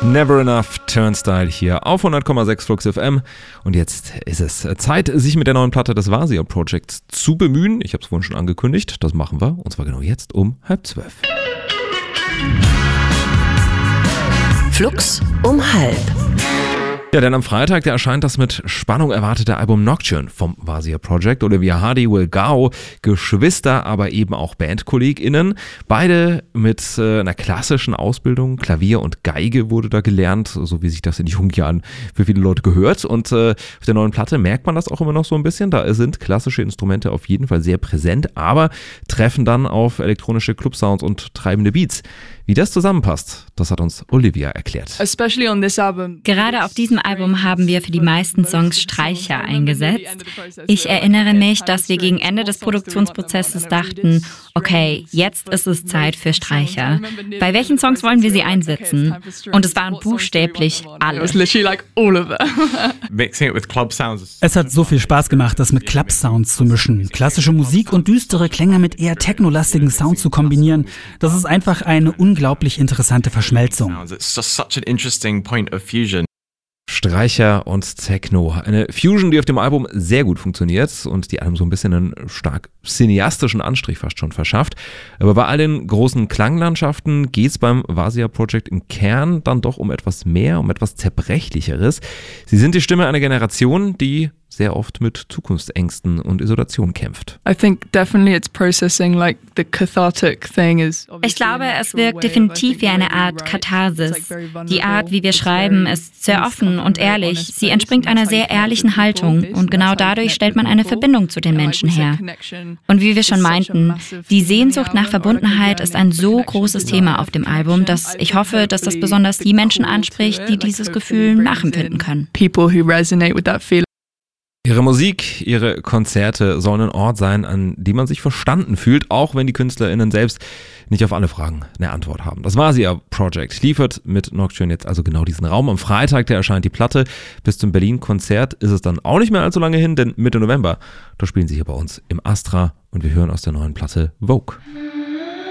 Never Enough Turnstile hier auf 100,6 Flux FM. Und jetzt ist es Zeit, sich mit der neuen Platte des Vasia Projects zu bemühen. Ich habe es vorhin schon angekündigt, das machen wir. Und zwar genau jetzt um 11:30. Flux um 11:30. Ja, denn am Freitag, da erscheint das mit Spannung erwartete Album Nocturne vom Vasia Project. Olivia Hardy, Will Gao, Geschwister, aber eben auch BandkollegInnen. Beide mit einer klassischen Ausbildung. Klavier und Geige wurde da gelernt, so wie sich das in jungen Jahren für viele Leute gehört. Und auf der neuen Platte merkt man das auch immer noch so ein bisschen. Da sind klassische Instrumente auf jeden Fall sehr präsent, aber treffen dann auf elektronische Clubsounds und treibende Beats. Wie das zusammenpasst, das hat uns Olivia erklärt. Gerade auf diesem Album haben wir für die meisten Songs Streicher eingesetzt. Ich erinnere mich, dass wir gegen Ende des Produktionsprozesses dachten, okay, jetzt ist es Zeit für Streicher. Bei welchen Songs wollen wir sie einsetzen? Und es waren buchstäblich alle. Es hat so viel Spaß gemacht, das mit Club-Sounds zu mischen. Klassische Musik und düstere Klänge mit eher technolastigen Sounds zu kombinieren. Das ist einfach eine unglaublich interessante Verschmelzung. Streicher und Techno. Eine Fusion, die auf dem Album sehr gut funktioniert und die einem so ein bisschen einen stark cineastischen Anstrich fast schon verschafft. Aber bei all den großen Klanglandschaften geht es beim Vasia Project im Kern dann doch um etwas mehr, um etwas Zerbrechlicheres. Sie sind die Stimme einer Generation, die sehr oft mit Zukunftsängsten und Isolation kämpft. Ich glaube, es wirkt definitiv wie eine Art Katharsis. Die Art, wie wir schreiben, ist sehr offen und ehrlich. Sie entspringt einer sehr ehrlichen Haltung und genau dadurch stellt man eine Verbindung zu den Menschen her. Und wie wir schon meinten, die Sehnsucht nach Verbundenheit ist ein so großes Thema auf dem Album, dass ich hoffe, dass das besonders die Menschen anspricht, die dieses Gefühl nachempfinden können. Ihre Musik, ihre Konzerte sollen ein Ort sein, an dem man sich verstanden fühlt, auch wenn die KünstlerInnen selbst nicht auf alle Fragen eine Antwort haben. Das Vasia Project liefert mit Nocturne jetzt also genau diesen Raum. Am Freitag, da erscheint die Platte. Bis zum Berlin-Konzert ist es dann auch nicht mehr allzu lange hin, denn Mitte November, da spielen sie hier bei uns im Astra und wir hören aus der neuen Platte Vogue.